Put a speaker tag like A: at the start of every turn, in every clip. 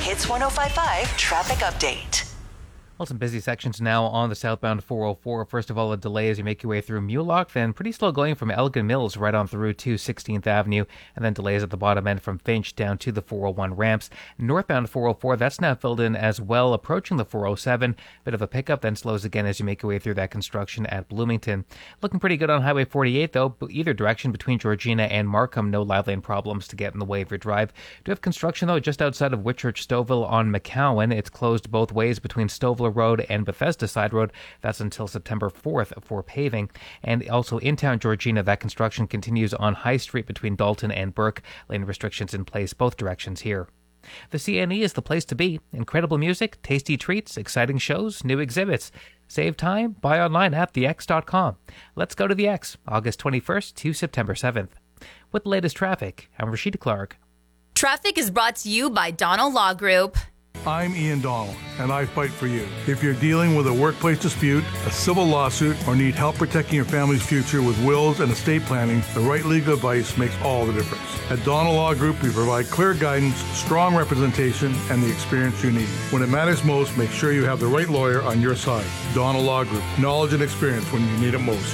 A: Hits 105.5 traffic update.
B: Well, some busy sections now on the southbound 404. First of all, a delay as you make your way through Mulock, then pretty slow going from Elgin Mills right on through to 16th Avenue, and then delays at the bottom end from Finch down to the 401 ramps. Northbound 404, that's now filled in as well, approaching the 407. Bit of a pickup, then slows again as you make your way through that construction at Bloomington. Looking pretty good on Highway 48, though. Either direction between Georgina and Markham, no live lane problems to get in the way of your drive. Do have construction, though, just outside of Whitchurch Stouffville on McCowan. It's closed both ways between Stouffville Road and Bethesda Side Road. That's until September 4th for paving. And also in town Georgina, that construction continues on High Street between Dalton and Burke. Lane restrictions in place both directions here. The CNE is the place to be. Incredible music, tasty treats, exciting shows, new exhibits. Save time, buy online at thex.com. Let's go to the X, August 21st to September 7th. With the latest traffic, I'm Rashida Clark.
C: Traffic is brought to you by Donald Law Group.
D: I'm Ian Donald, and I fight for you. If you're dealing with a workplace dispute, a civil lawsuit, or need help protecting your family's future with wills and estate planning, the right legal advice makes all the difference. At Donald Law Group, we provide clear guidance, strong representation, and the experience you need. When it matters most, make sure you have the right lawyer on your side. Donald Law Group, knowledge and experience when you need it most.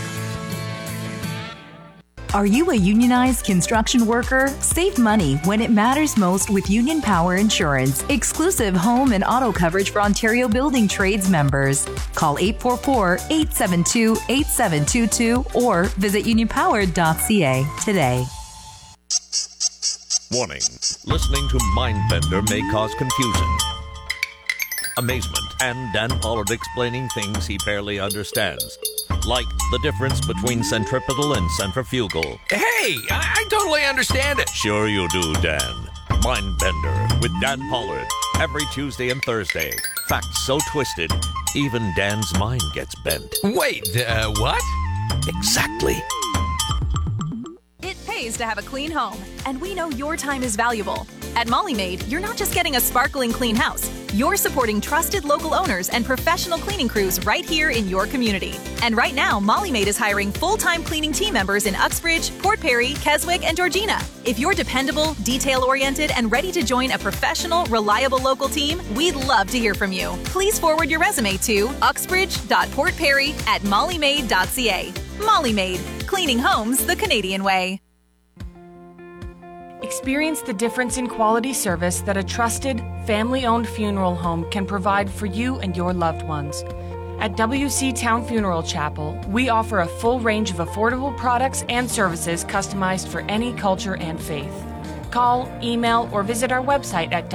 E: Are you a unionized construction worker? Save money when it matters most with Union Power Insurance. Exclusive home and auto coverage for Ontario Building Trades members. Call 844-872-8722 or visit unionpower.ca today.
F: Warning. Listening to Mindbender may cause confusion, amazement, and Dan Pollard explaining things he barely understands. Like the difference between centripetal and centrifugal.
G: Hey, I totally understand it.
F: Sure you do, Dan. Mindbender with Dan Pollard. Every Tuesday and Thursday. Facts so twisted, even Dan's mind gets bent.
G: Wait, what?
F: Exactly.
H: It pays to have a clean home, and we know your time is valuable. At Molly Maid, you're not just getting a sparkling clean house. You're supporting trusted local owners and professional cleaning crews right here in your community. And right now, Molly Maid is hiring full-time cleaning team members in Uxbridge, Port Perry, Keswick, and Georgina. If you're dependable, detail-oriented, and ready to join a professional, reliable local team, we'd love to hear from you. Please forward your resume to uxbridge.portperry@mollymaid.ca. Molly Maid, cleaning homes the Canadian way.
I: Experience the difference in quality service that a trusted, family-owned funeral home can provide for you and your loved ones. At WC Town Funeral Chapel, we offer a full range of affordable products and services customized for any culture and faith. Call, email, or visit our website at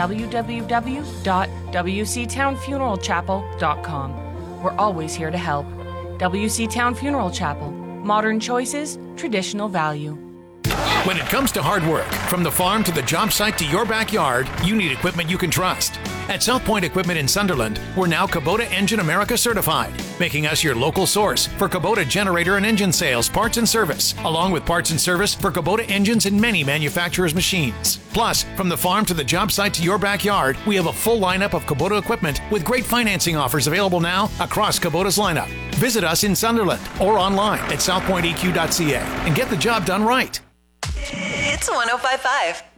I: www.wctownfuneralchapel.com. We're always here to help. WC Town Funeral Chapel. Modern choices, traditional value.
G: When it comes to hard work, from the farm to the job site to your backyard, you need equipment you can trust. At South Point Equipment in Sunderland, we're now Kubota Engine America certified, making us your local source for Kubota generator and engine sales, parts and service, along with parts and service for Kubota engines and many manufacturers' machines. Plus, from the farm to the job site to your backyard, we have a full lineup of Kubota equipment with great financing offers available now across Kubota's lineup. Visit us in Sunderland or online at southpointeq.ca and get the job done right.
A: It's 105.5.